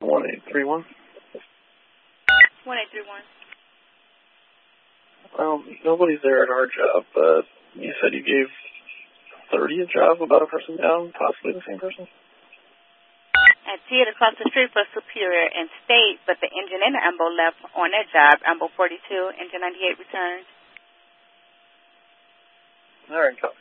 1831. 1831. Nobody's there at our job, but you said you gave 30 a job about a person down, possibly the same person? I did across the street for Superior and State, but the engine and the Ambo left on that job. Ambo 42, engine 98 returned. All right, copy.